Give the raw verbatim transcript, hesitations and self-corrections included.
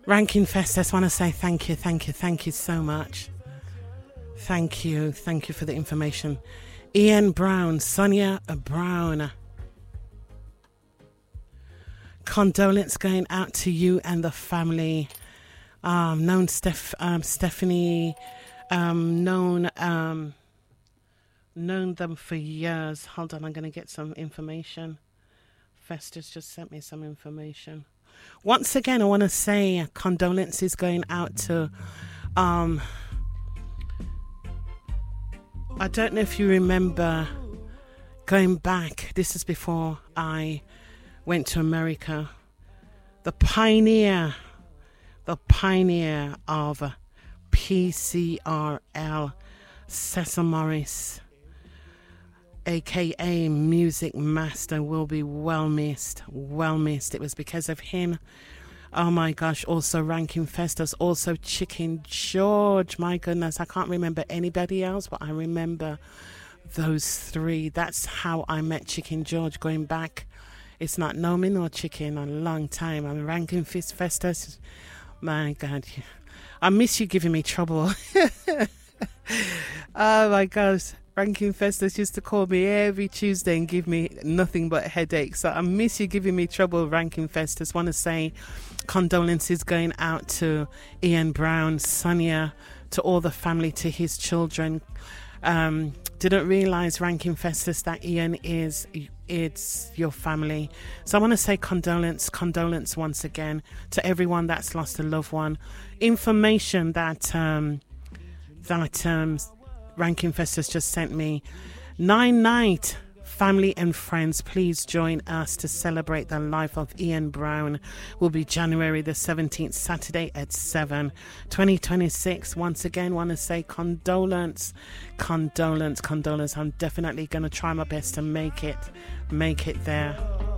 Ranking Fest, I just want to say thank you, thank you, thank you so much. Thank you, thank you for the information. Ian Brown, Sonia Brown. Condolence going out to you and the family. Um, known Steph, um, Stephanie, um, known, um, known them for years. Hold on, I'm going to get some information. Festus just sent me some information. Once again, I want to say condolences going out to, um, I don't know if you remember going back, this is before I went to America, the pioneer, the pioneer of P C R L, Cecil Morris, aka Music Master, will be well missed, well missed. It was because of him. Oh my gosh, also Ranking Festus, also Chicken George. My goodness, I can't remember anybody else, but I remember those three. That's how I met Chicken George, going back. It's not no me nor chicken a long time. I'm Ranking Fist Festus. My God, I miss you giving me trouble. Oh my gosh. Ranking Festus used to call me every Tuesday and give me nothing but headaches. So I miss you giving me trouble, Ranking Festus. Want to say condolences going out to Ian Brown, Sonia, to all the family, to his children. Um, didn't realise, Ranking Festus, that Ian is it's your family. So I want to say condolence, condolence once again to everyone that's lost a loved one. Information that um, that um, Ranking Festus just sent me. Nine Night, family and friends, please join us to celebrate the life of Ian Brown. Will be January the seventeenth, Saturday at seven, twenty twenty-six. Once again, want to say condolence, condolence, condolence. I'm definitely going to try my best to make it, make it there.